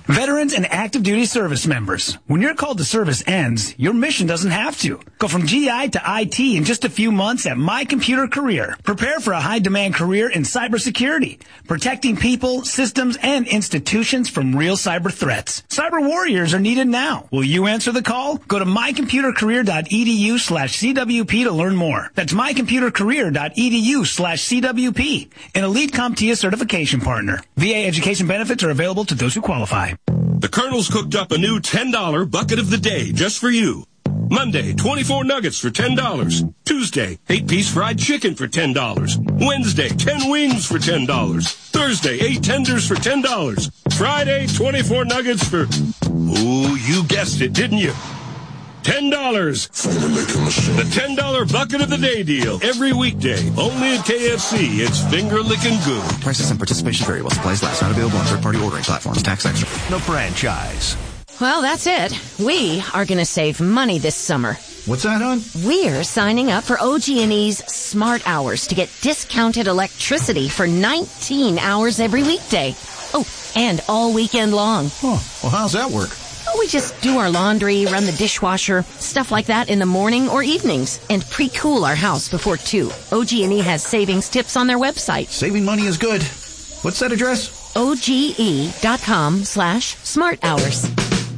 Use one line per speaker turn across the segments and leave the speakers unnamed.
Veterans and active duty service members, when your call to service ends, your mission doesn't have to. Go from GI to IT in just a few months at My Computer Career. Prepare for a high-demand career in cybersecurity, protecting people, systems, and institutions from real cyber threats. Cyber warriors are needed now. Will you answer the call? Go to mycomputercareer.edu/CWP to learn more. That's mycomputercareer.edu/CWP, an elite CompTIA certification partner. VA education benefits are available to those who qualify.
The Colonel's cooked up a new $10 bucket of the day just for you. Monday, 24 nuggets for $10. Tuesday, 8-piece fried chicken for $10. Wednesday, 10 wings for $10. Thursday, 8 tenders for $10. Friday, 24 nuggets for, ooh, you guessed it, didn't you? $10. The $10 bucket of the day deal. Every weekday. Only at KFC. It's finger licking good.
Prices and participation vary while supplies last. Not available on third-party ordering platforms. Tax extra.
The franchise.
Well, that's it. We are going to save money this summer.
What's that, hon?
We're signing up for OG&E's Smart Hours to get discounted electricity for 19 hours every weekday. Oh, and all weekend long.
Oh, well, how's that work?
We just do our laundry, run the dishwasher, stuff like that in the morning or evenings, and pre-cool our house before 2. OG&E has savings tips on their website.
Saving money is good. What's that address?
OGE.com/smart hours.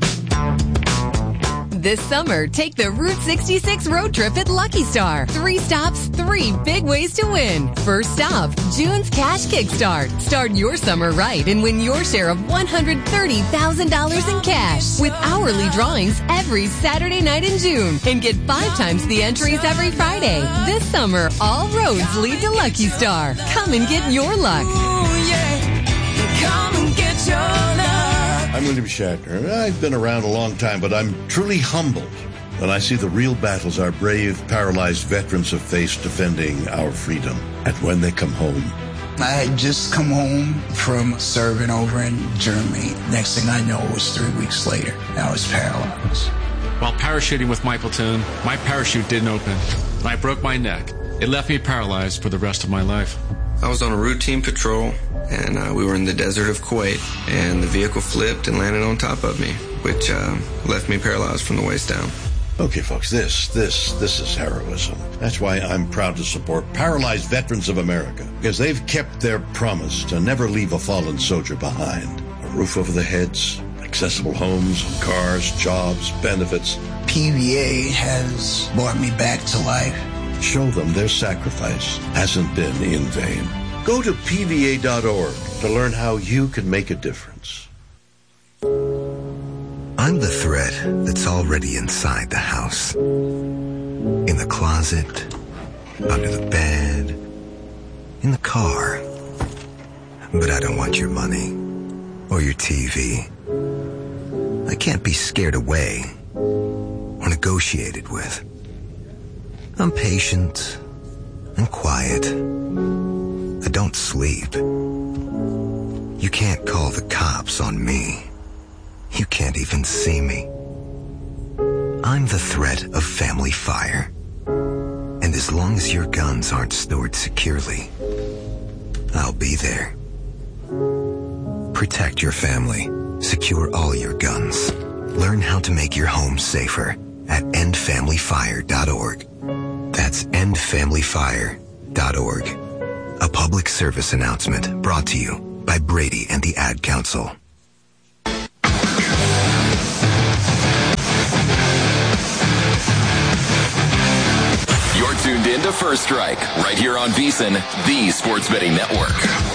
This summer, take the Route 66 road trip at Lucky Star. 3 stops, 3 big ways to win. First stop, June's Cash Kickstart. Start your summer right and win your share of $130,000 in cash with hourly drawings every Saturday night in June. And get 5 times the entries every Friday. This summer, all roads lead to Lucky Star. Come and get your luck.
Ooh, yeah. Come and get your luck.
I'm William Shatner. I've been around a long time, but I'm truly humbled when I see the real battles our brave, paralyzed veterans have faced defending our freedom. And when they come home.
I had just come home from serving over in Germany. Next thing I know, it was 3 weeks later. I was paralyzed.
While parachuting with my platoon, my parachute didn't open, and I broke my neck. It left me paralyzed for the rest of my life.
I was on a routine patrol, and we were in the desert of Kuwait, and the vehicle flipped and landed on top of me, which left me paralyzed from the waist down.
Okay, folks, this is heroism. That's why I'm proud to support Paralyzed Veterans of America, because they've kept their promise to never leave a fallen soldier behind. A roof over their heads, accessible homes, cars, jobs, benefits.
PVA has brought me back to life.
Show them their sacrifice hasn't been in vain. Go to PVA.org to learn how you can make a difference.
I'm the threat that's already inside the house. In the closet, under the bed, in the car. But I don't want your money or your TV. I can't be scared away or negotiated with. I'm patient and quiet. I don't sleep. You can't call the cops on me. You can't even see me. I'm the threat of family fire. And as long as your guns aren't stored securely, I'll be there. Protect your family. Secure all your guns. Learn how to make your home safer at endfamilyfire.org. That's endfamilyfire.org. A public service announcement brought to you by Brady and the Ad Council.
You're tuned in to First Strike, right here on VSiN, the Sports Betting Network.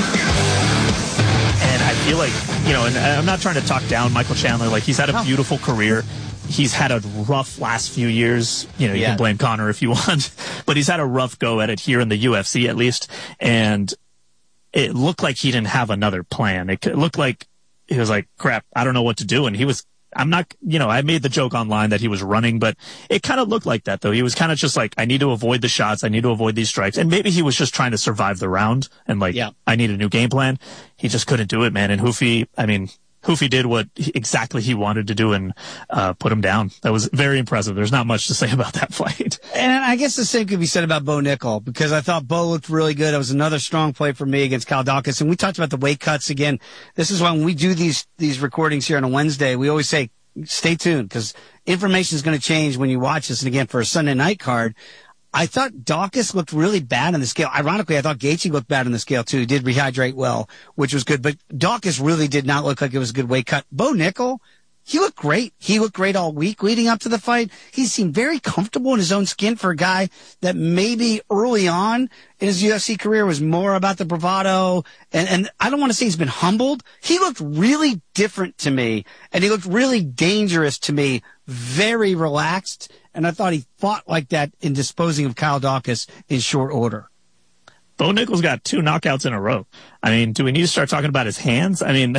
And I feel like, and I'm not trying to talk down Michael Chandler. Like, he's had a beautiful career. He's had a rough last few years. You can blame Conor if you want, but he's had a rough go at it here in the UFC at least. And it looked like he didn't have another plan. It looked like he was like, crap, I don't know what to do. And I made the joke online that he was running, but it kind of looked like that though. He was kind of just like, I need to avoid the shots. I need to avoid these strikes. And maybe he was just trying to survive the round and I need a new game plan. He just couldn't do it, man. And Hoofi Hoofy did what exactly he wanted to do and put him down. That was very impressive. There's not much to say about that fight.
And I guess the same could be said about Bo Nickel, because I thought Bo looked really good. It was another strong play for me against Kyle Daukaus. And we talked about the weight cuts again. This is when we do these recordings here on a Wednesday. We always say, stay tuned, because information is going to change when you watch this. And again, for a Sunday night card, I thought Daukaus looked really bad on the scale. Ironically, I thought Gaethje looked bad on the scale too. He did rehydrate well, which was good. But Daukaus really did not look like it was a good weight cut. Bo Nickel, he looked great. He looked great all week leading up to the fight. He seemed very comfortable in his own skin for a guy that maybe early on in his UFC career was more about the bravado. And I don't want to say he's been humbled. He looked really different to me, and he looked really dangerous to me, very relaxed. And I thought he fought like that in disposing of Kyle Daukaus in short order.
Bo Nickel's got 2 knockouts in a row. I mean, do we need to start talking about his hands? I mean,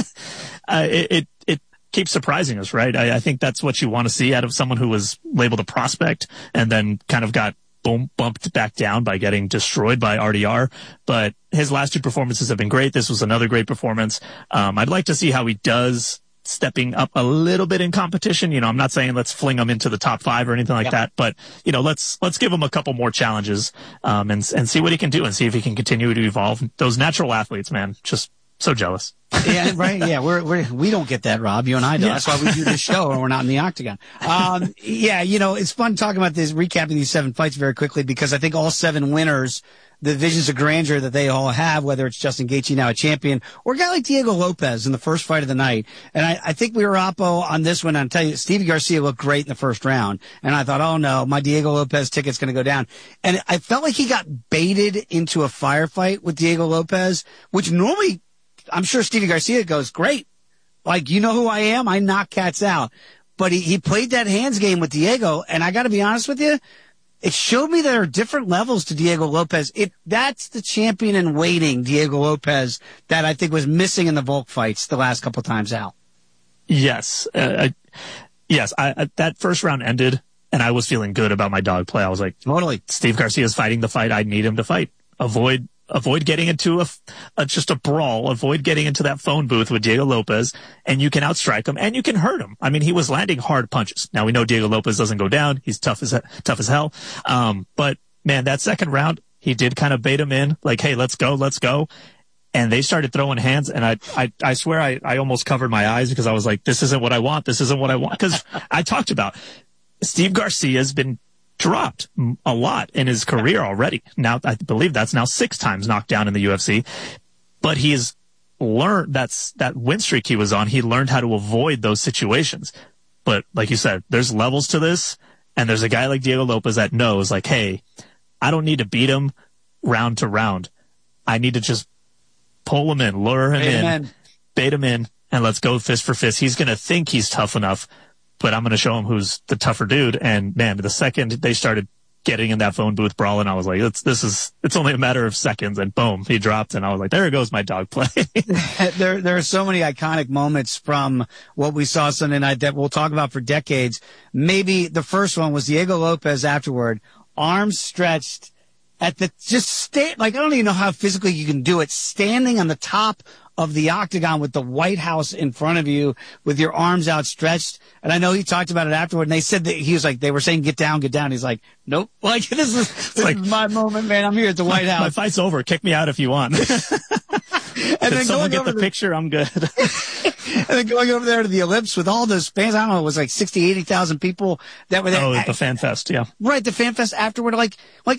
it keeps surprising us, right? I think that's what you want to see out of someone who was labeled a prospect and then kind of got bumped back down by getting destroyed by RDR. But his last 2 performances have been great. This was another great performance. I'd like to see how he does stepping up a little bit in competition. You know, I'm not saying let's fling him into the top 5 or anything like that, but you know, let's give him a couple more challenges, and see what he can do and see if he can continue to evolve. Those natural athletes, man, just so jealous.
Yeah, right. Yeah, we don't get that, Rob. You and I don't. Yeah. That's why we do this show and we're not in the octagon. Yeah, you know, it's fun talking about this, recapping these 7 fights very quickly, because I think all 7 winners, the visions of grandeur that they all have, whether it's Justin Gaethje, now a champion, or a guy like Diego Lopez in the first fight of the night. And I think we were oppo on this one. I'll tell you, Stevie Garcia looked great in the first round. And I thought, oh no, my Diego Lopez ticket's going to go down. And I felt like he got baited into a firefight with Diego Lopez, which normally, I'm sure Stevie Garcia goes, great. Like, you know who I am? I knock cats out. But he played that hands game with Diego. And I got to be honest with you, it showed me there are different levels to Diego Lopez. That's the champion in waiting, Diego Lopez, that I think was missing in the Volk fights the last couple times out.
Yes. Yes. That first round ended and I was feeling good about my dog play. I was like,
totally.
Steve Garcia's fighting the fight I need him to fight. Avoid getting into just a brawl. Avoid getting into that phone booth with Diego Lopez, and you can outstrike him and you can hurt him. I mean, he was landing hard punches. Now we know Diego Lopez doesn't go down. He's tough as hell. But man, that second round, he did kind of bait him in, like, hey, let's go. And they started throwing hands, and I swear I almost covered my eyes because I was like, this isn't what I want. Because I talked about Steve Garcia's been dropped a lot in his career already. Now, I believe that's now 6 times knocked down in the UFC, but he has learned that win streak he was on. He learned how to avoid those situations. But like you said, there's levels to this, and there's a guy like Diego Lopez that knows, like, hey, I don't need to beat him round to round. I need to just pull him in, lure him in, bait him in, and let's go fist for fist. He's going to think he's tough enough, but I'm going to show him who's the tougher dude. And man, the second they started getting in that phone booth brawling, I was like, it's only a matter of seconds, and boom, he dropped, and I was like, there goes my dog play.
There are so many iconic moments from what we saw Sunday night that we'll talk about for decades. Maybe the first one was Diego Lopez afterward, arms stretched at the, like, I don't even know how physically you can do it, standing on the top of the octagon with the White House in front of you with your arms outstretched. And I know he talked about it afterward, and they said that he was like, they were saying, get down. He's like, nope. Like, this is my moment, man. I'm here at the White House.
My fight's over. Kick me out if you want. And then someone get the picture, I'm good.
And then going over there to the Ellipse with all those fans, I don't know, it was like 60, 80,000 people that were there.
Oh, the Fan Fest, yeah.
Right, the Fan Fest afterward. Like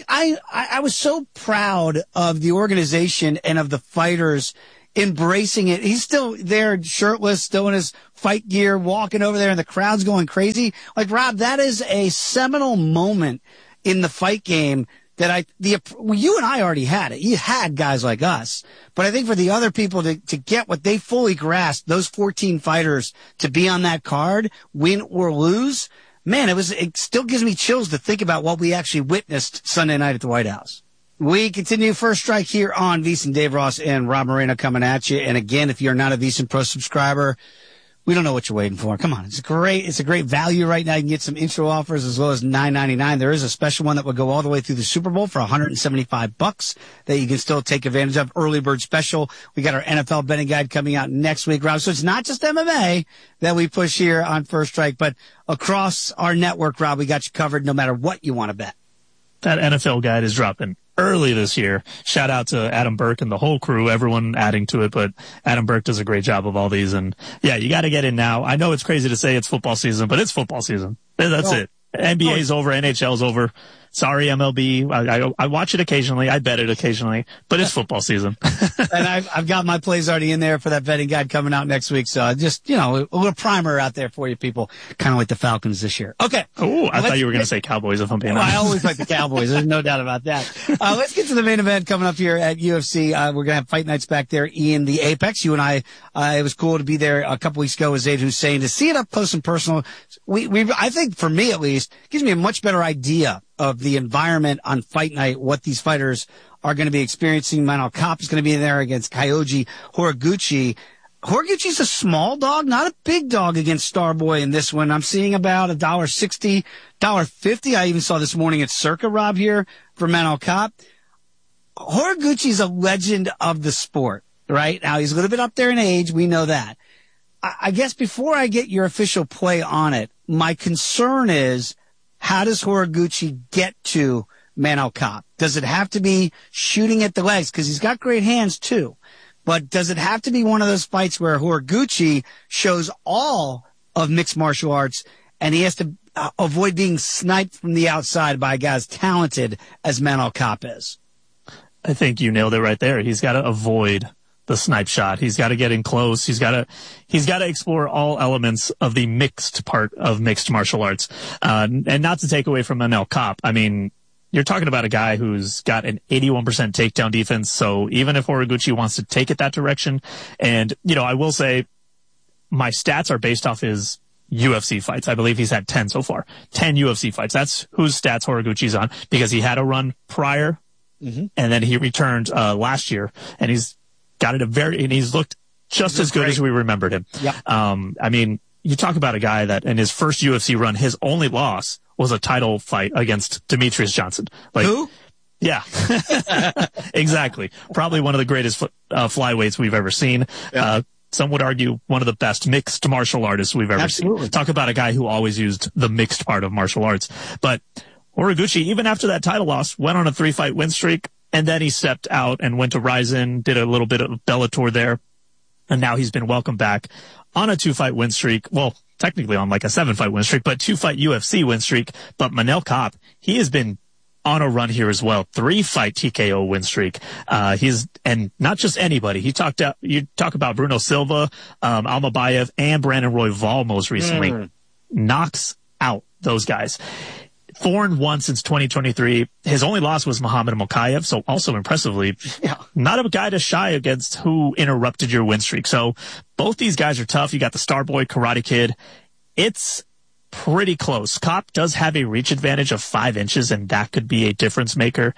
I was so proud of the organization and of the fighters embracing it. He's still there, shirtless, still in his fight gear, walking over there, and the crowd's going crazy. Like, Rob, that is a seminal moment in the fight game that you and I already had it. You had guys like us. But I think for the other people to get what they fully grasped, those 14 fighters to be on that card, win or lose, man, it still gives me chills to think about what we actually witnessed Sunday night at the White House. We continue First Strike here on VSiN. Dave Ross and Rob Moreno coming at you. And again, if you're not a VSiN Pro subscriber, we don't know what you're waiting for. Come on. It's a great value right now. You can get some intro offers as low as $9.99. There is a special one that will go all the way through the Super Bowl for $175 that you can still take advantage of. Early bird special. We got our NFL betting guide coming out next week, Rob. So it's not just MMA that we push here on First Strike, but across our network, Rob, we got you covered no matter what you want to bet.
That NFL guide is dropping early this year. Shout out to Adam Burke and the whole crew, everyone adding to it, but Adam Burke does a great job of all these. And yeah, you got to get in now. I know it's crazy to say it's football season, but it's football season. That's it. NBA's over, NHL's over. Sorry, MLB. I watch it occasionally. I bet it occasionally, but it's football season.
And I've got my plays already in there for that betting guide coming out next week. So just, a little primer out there for you people, kind of like the Falcons this year. Okay.
Oh, I thought you were going to say Cowboys if I'm being honest.
I always like the Cowboys. There's no doubt about that. Let's get to the main event coming up here at UFC. We're going to have fight nights back there in the Apex. You and I, it was cool to be there a couple weeks ago with Zaid Hussein to see it up close and personal. I think for me at least, gives me a much better idea of the environment on fight night, what these fighters are going to be experiencing. Manel Kape is going to be in there against Kyoji Horiguchi. Horiguchi's a small dog, not a big dog against Starboy in this one. I'm seeing about $1.60, $1.50. I even saw this morning at Circa, Rob, here for Manel Kape. Horiguchi's a legend of the sport, right? Now, he's a little bit up there in age. We know that. I guess before I get your official play on it, my concern is, how does Horiguchi get to Manel Kape? Does it have to be shooting at the legs? Because he's got great hands, too. But does it have to be one of those fights where Horiguchi shows all of mixed martial arts and he has to avoid being sniped from the outside by a guy as talented as Manel Kape is?
I think you nailed it right there. He's got to avoid the snipe shot. He's got to get in close. He's got to explore all elements of the mixed part of mixed martial arts. And not to take away from Manel Kape. I mean, you're talking about a guy who's got an 81% takedown defense. So even if Horiguchi wants to take it that direction, and, I will say my stats are based off his UFC fights. I believe he's had 10 so far. 10 UFC fights. That's whose stats Horiguchi's on, because he had a run prior, and then he returned last year, and he's got it and he's looked just as good as we remembered him.
Yep.
I mean, you talk about a guy that in his first UFC run, his only loss was a title fight against Demetrius Johnson.
Who?
Yeah, exactly. Probably one of the greatest flyweights we've ever seen. Yeah. Some would argue one of the best mixed martial artists we've ever seen. Talk about a guy who always used the mixed part of martial arts. But Horiguchi, even after that title loss, went on a 3-fight win streak. And then he stepped out and went to Rizin, did a little bit of Bellator there. And now he's been welcomed back on a 2-fight win streak. Well, technically on like a 7-fight win streak, but 2-fight UFC win streak. But Manel Kape, he has been on a run here as well. 3-fight TKO win streak. And not just anybody. You talk about Bruno Silva, Almabayev, and Brandon Royval most recently. Knocks out those guys. 4-1 since 2023. His only loss was Muhammad Mokaev, so also impressively, not a guy to shy against who interrupted your win streak. So both these guys are tough. You got the Starboy, Karate Kid. It's pretty close. Kape does have a reach advantage of 5 inches, and that could be a difference maker.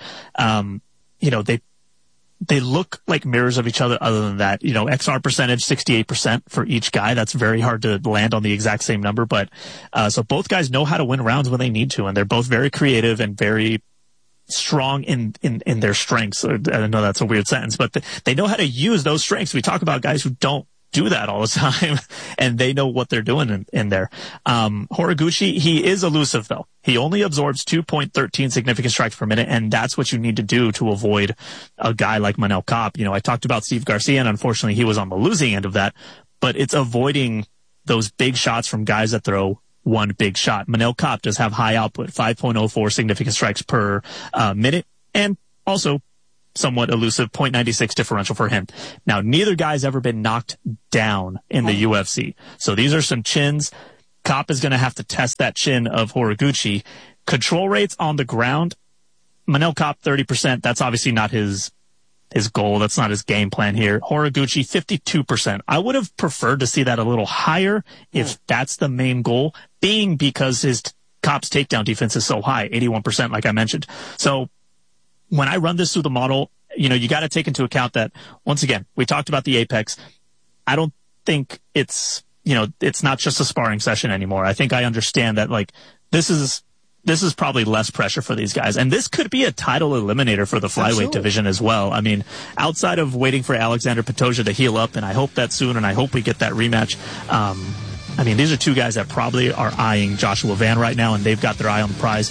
They look like mirrors of each other. Other than that, XR percentage, 68% for each guy. That's very hard to land on the exact same number. But, so both guys know how to win rounds when they need to. And they're both very creative and very strong in their strengths. I know that's a weird sentence, but they know how to use those strengths. We talk about guys who don't do that all the time, and they know what they're doing in there. Horiguchi, he is elusive though. He only absorbs 2.13 significant strikes per minute, and that's what you need to do to avoid a guy like Manel Kape. I talked about Steve Garcia, and unfortunately he was on the losing end of that, but it's avoiding those big shots from guys that throw one big shot. Manel Kape does have high output, 5.04 significant strikes per minute, and also somewhat elusive 0.96 differential for him. Now, neither guy's ever been knocked down in the UFC. So these are some chins. Kape is going to have to test that chin of Horiguchi. Control rates on the ground, Manel Kape 30%. That's obviously not his goal. That's not his game plan here. Horiguchi 52%. I would have preferred to see that a little higher if that's the main goal, being because Kape's takedown defense is so high, 81%, like I mentioned. So when I run this through the model, you got to take into account that, once again, we talked about the Apex. I don't think it's it's not just a sparring session anymore. I think I understand that, like, this is probably less pressure for these guys. And this could be a title eliminator for the flyweight division as well. I mean, outside of waiting for Alexander Pantoja to heal up, and I hope that soon, and I hope we get that rematch. I mean, these are two guys that probably are eyeing Joshua Van right now, and they've got their eye on the prize.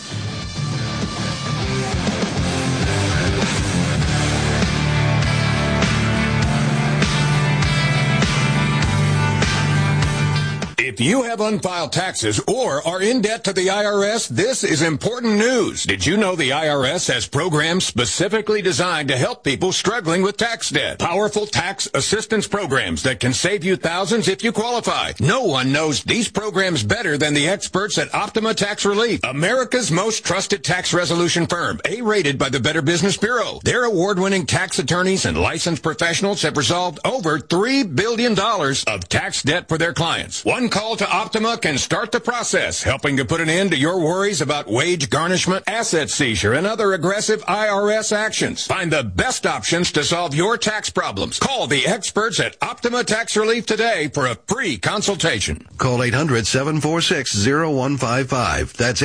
If you have unfiled taxes or are in debt to the IRS, this is important news. Did you know the IRS has programs specifically designed to help people struggling with tax debt? Powerful tax assistance programs that can save you thousands if you qualify. No one knows these programs better than the experts at Optima Tax Relief, America's most trusted tax resolution firm, A-rated by the Better Business Bureau. Their award-winning tax attorneys and licensed professionals have resolved over $3 billion of tax debt for their clients. One call to Optima can start the process, helping to put an end to your worries about wage garnishment, asset seizure, and other aggressive IRS actions. Find the best options to solve your tax problems. Call the experts at Optima Tax Relief today for a free consultation.
Call 800-746-0155. That's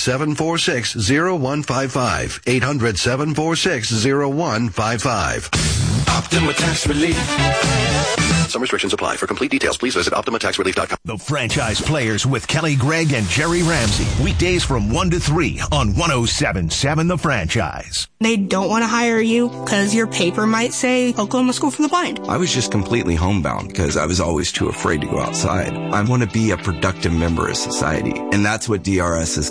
800-746-0155. 800-746-0155.
Optima Tax Relief.
Some restrictions apply. For complete details, please visit OptimaTaxRelief.com.
The Franchise Players with Kelly Gregg and Jerry Ramsey. Weekdays from 1 to 3 on 107.7 The Franchise.
They don't want to hire you because your paper might say Oklahoma School for the Blind.
I was just completely homebound because I was always too afraid to go outside. I want to be a productive member of society, and that's what DRS is